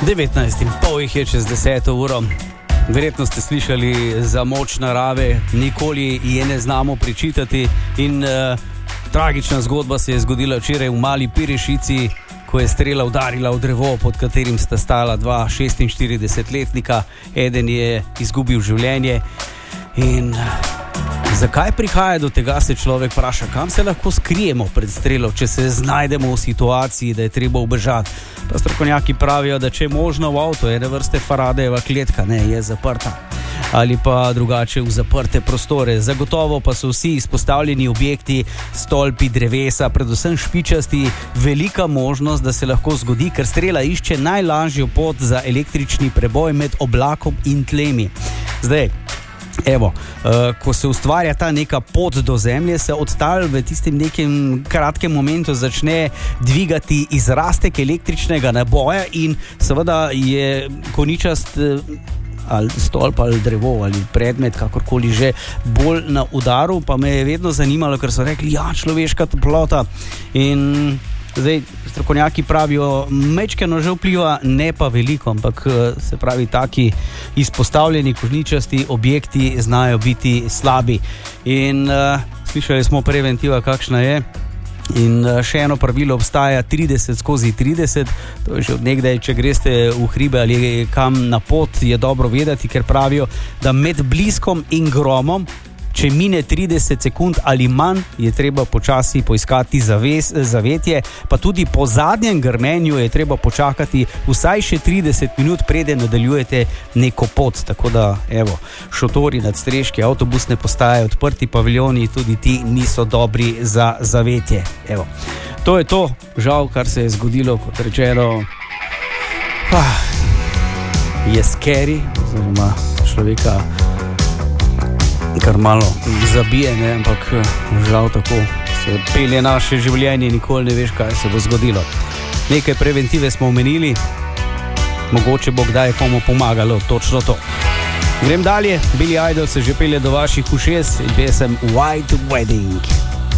19:30 jih je čez 10 uro. Verjetno ste slišali za moč narave, nikoli je ne znamo pričitati in tragična zgodba se je zgodila včeraj v Mali Pirešici, ko je strela udarila v drevo, pod katerim sta stala dva 46-letnika. Eden je izgubil življenje in zakaj prihaja do tega, se človek vpraša, kam se lahko skrijemo pred strelo, če se znajdemo v situaciji, da je treba ubežati. Pa strokovnjaki pravijo, da če je možno v avto, ene vrste Faradayeva kletka, ne, je zaprta. Ali pa drugače v zaprte prostore. Zagotovo pa so vsi izpostavljeni objekti, stolpi, drevesa, predvsem špičasti, velika možnost, da se lahko zgodi, ker strela išče najlažjo pot za električni preboj med oblakom in tlemi. Zdaj, evo, ko se ustvarja ta neka pot do zemlje, se od tal v tistem nekem kratkem momentu začne dvigati izrastek električnega naboja in seveda je koničast ali stolp ali drevo ali predmet, kakorkoli že, bolj na udaru. Pa me je vedno zanimalo, ker so rekli, ja, človeška toplota. In zdaj strokovnjaki pravijo, mečkeno že vpliva, ne pa veliko, ampak se pravi, taki izpostavljeni kožničasti objekti znajo biti slabi. In slišali smo preventiva, kakšna je. In še eno pravilo obstaja, 30/30, to je že od nekdaj, če greste v hribe ali kam na pot, je dobro vedeti, ker pravijo, da med bliskom in gromom, če mine 30 sekund ali manj, je treba počasi poiskati zavetje, pa tudi po zadnjem grmenju je treba počakati vsaj še 30 minut, preden nadaljujete neko pot. Tako da, evo, šotori, nadstreški, avtobusne postaje, odprti paviljoni, tudi ti niso dobri za zavetje. Evo, to je to, žal, kar se je zgodilo, kot rečeno, je scary, oziroma človeka kar malo zabije, ne? Ampak žal tako se pelje naše življenje, nikoli ne veš, kaj se bo zgodilo. Nekaj preventive smo omenili, mogoče bo kdaj komu pomagalo točno to. Grem dalje, Billy Idol se že pelje do vaših ušes in pesem White Wedding.